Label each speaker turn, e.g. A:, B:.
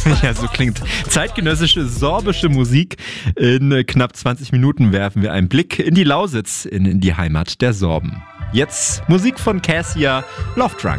A: Ja, so klingt zeitgenössische sorbische Musik. In knapp 20 Minuten werfen wir einen Blick in die Lausitz, in die Heimat der Sorben. Jetzt Musik von Cassia, Love Drunk.